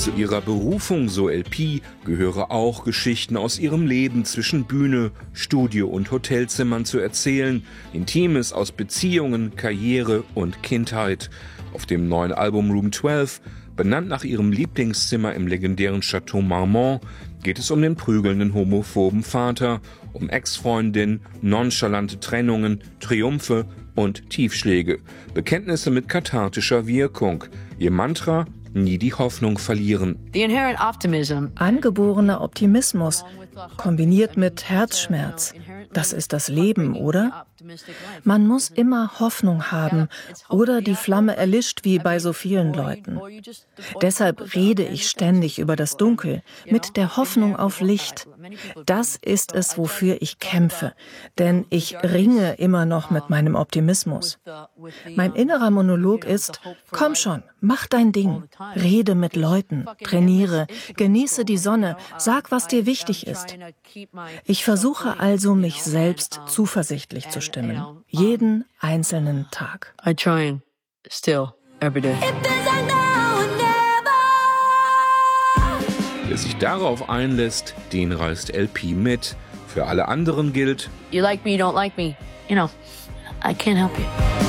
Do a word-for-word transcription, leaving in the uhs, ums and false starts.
Zu ihrer Berufung, so L P, gehöre auch, Geschichten aus ihrem Leben zwischen Bühne, Studio und Hotelzimmern zu erzählen. Intimes aus Beziehungen, Karriere und Kindheit. Auf dem neuen Album Room zwölf, benannt nach ihrem Lieblingszimmer im legendären Chateau Marmont, geht es um den prügelnden homophoben Vater, um Ex-Freundin, nonchalante Trennungen, Triumphe und Tiefschläge. Bekenntnisse mit kathartischer Wirkung. Ihr Mantra: nie die Hoffnung verlieren. Angeborener Optimismus, kombiniert mit Herzschmerz. Das ist das Leben, oder? Man muss immer Hoffnung haben, oder die Flamme erlischt wie bei so vielen Leuten. Deshalb rede ich ständig über das Dunkel, mit der Hoffnung auf Licht. Das ist es, wofür ich kämpfe, denn ich ringe immer noch mit meinem Optimismus. Mein innerer Monolog ist: komm schon, mach dein Ding, rede mit Leuten, trainiere, genieße die Sonne, sag, was dir wichtig ist. Ich versuche also, mich selbst zuversichtlich zu stimmen, jeden einzelnen Tag. I try and still every day. Wer sich darauf einlässt, den reißt L P mit. Für alle anderen gilt: You like me, you don't like me. You know, I can't help you.